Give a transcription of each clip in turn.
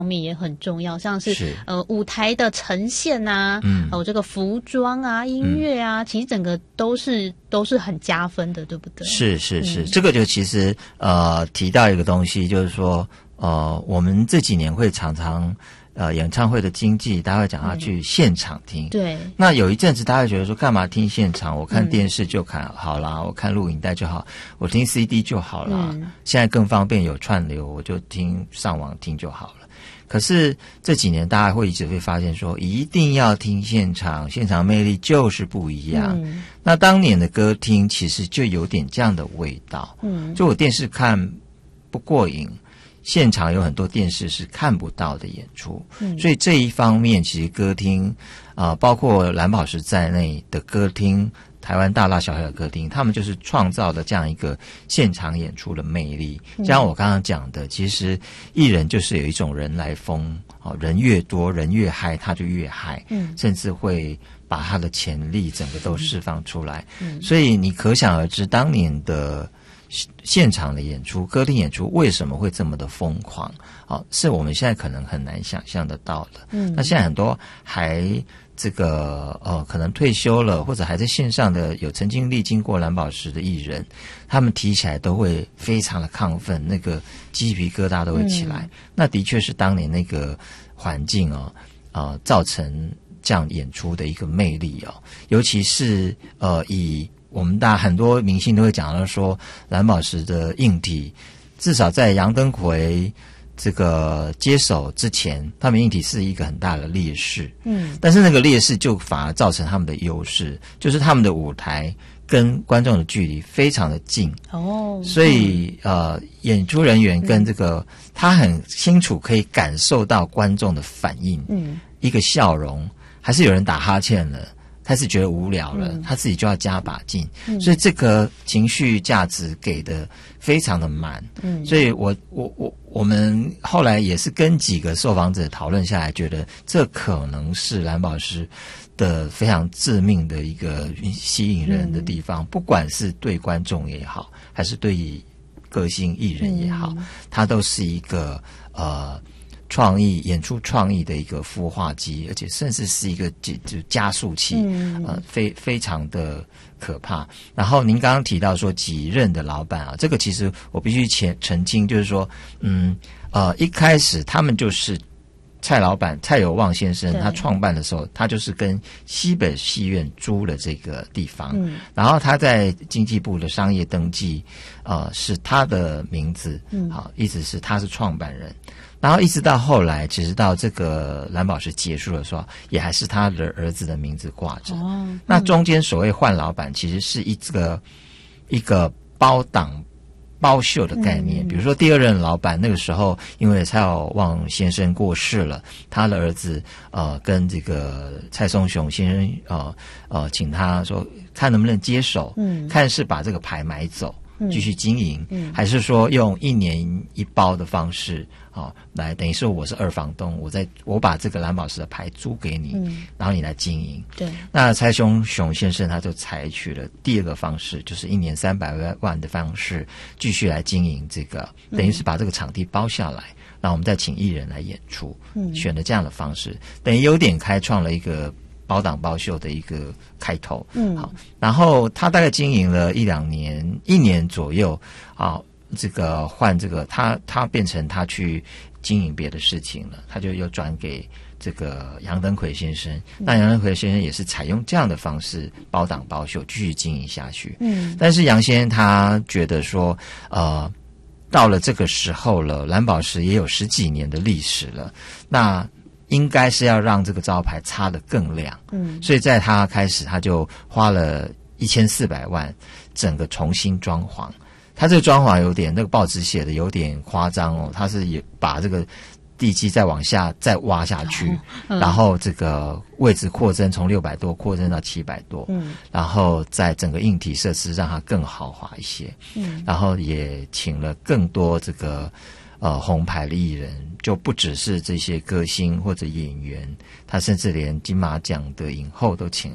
面也很重要，像是舞台的呈现啊，这个服装啊、音乐啊，其实整个都是很加分的，对不对？ 是，这个就其实提到一个东西，就是说我们这几年会常常演唱会的经济，大家会讲要去现场听。 对。那有一阵子大家会觉得说，干嘛听现场？我看电视就看好啦，我看录影带就好，我听 CD 就好啦。现在更方便有串流，我就上网听就好了。可是这几年大家会一直会发现说，一定要听现场，现场魅力就是不一样。那当年的歌厅其实就有点这样的味道。就我电视看不过瘾，现场有很多电视是看不到的演出。所以这一方面其实歌厅包括蓝宝石在内的歌厅，台湾大大小小的歌厅，他们就是创造了这样一个现场演出的魅力。像我刚刚讲的，其实艺人就是有一种人来疯，人越多人越嗨，他就越嗨，甚至会把他的潜力整个都释放出来。所以你可想而知，当年的现场的演出，歌厅演出为什么会这么的疯狂，是我们现在可能很难想象得到的。那现在很多还这个可能退休了，或者还在线上的有曾经历经过蓝宝石的艺人，他们提起来都会非常的亢奋，那个鸡皮疙瘩都会起来。那的确是当年那个环境造成这样演出的一个魅力尤其是以我们很多明星都会讲到说，蓝宝石的硬体至少在杨登魁这个接手之前，他们硬体是一个很大的劣势。但是那个劣势就反而造成他们的优势，就是他们的舞台跟观众的距离非常的近。所以演出人员跟这个他很清楚可以感受到观众的反应。一个笑容，还是有人打哈欠了，开始觉得无聊了，他自己就要加把劲。所以这个情绪价值给的非常的满。所以我们后来也是跟几个受访者讨论下来，觉得这可能是蓝宝石的非常致命的一个吸引人的地方，不管是对观众也好，还是对歌星艺人也好，它都是一个演出创意的一个孵化机，而且甚至是一个就加速器。非常的可怕。然后您刚刚提到说几任的老板这个其实我必须澄清，就是说一开始他们就是蔡老板蔡有旺先生，他创办的时候，他就是跟西北戏院租了这个地方，然后他在经济部的商业登记是他的名字，一直是他是创办人。然后一直到后来，其实到这个蓝宝石结束的时候，也还是他的儿子的名字挂着。那中间所谓换老板，其实是一个包档包秀的概念。比如说第二任老板那个时候，因为蔡有旺先生过世了，他的儿子跟这个蔡松雄先生请他说看能不能接手，看是把这个牌买走继续经营，还是说用1年1包的方式来等于说我是二房东，我把这个蓝宝石的牌租给你，然后你来经营。对，那蔡雄先生他就采取了第二个方式，就是1年300万的方式继续来经营这个，等于是把这个场地包下来，然后我们再请艺人来演出，选了这样的方式，等于有点开创了一个包档包秀的一个开头。好，然后他大概经营了1-2年，1年左右这个换这个他变成他去经营别的事情了，他就又转给这个杨登魁先生。那杨登魁先生也是采用这样的方式包档包秀继续经营下去。但是杨先生他觉得说到了这个时候了，蓝宝石也有10几年的历史了，那应该是要让这个招牌擦得更亮。所以在他开始他就花了1400万整个重新装潢。他这个装潢有点，那个报纸写的有点夸张他是也把这个地基再往下再挖下去，然后这个位置扩增从600多扩增到700多，然后在整个硬体设施让它更豪华一些，然后也请了更多这个红牌的艺人，就不只是这些歌星或者演员，他甚至连金马奖的影后都请来了。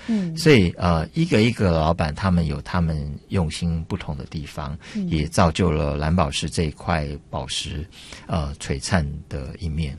所以一个一个老板他们有他们用心不同的地方，也造就了蓝宝石这一块宝石璀璨的一面。